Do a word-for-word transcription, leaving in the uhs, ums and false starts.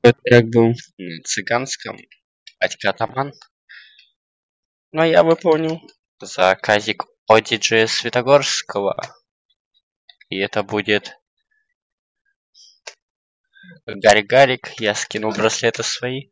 Это как бы на цыганском атаман. Но я выполнил заказик от диджея Светогорского. И это будет Гарик Гарик. Я скинул браслеты свои.